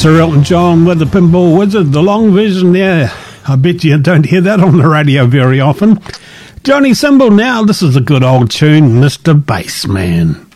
Sir Elton John with the Pinball Wizard, the long version there. I bet you don't hear that on the radio very often. Johnny Symbol now, this is a good old tune, Mr. Bassman.